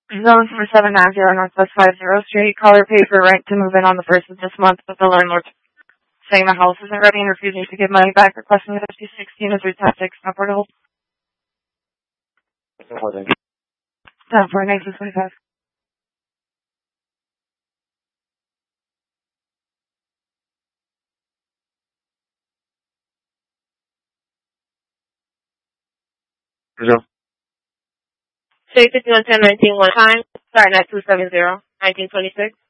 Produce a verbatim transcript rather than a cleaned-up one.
Zone for seven nine zero Northwest five zero Street. Caller paid for rent to move in on the first of this month, but the landlord saying the house isn't ready and refusing to give money back, requesting the fifty sixteen or three ten six upward hold. ten four nineteen twenty-five. Brazil. Say fifty-one ten nineteen one time, starting at two seven zero nineteen twenty-six.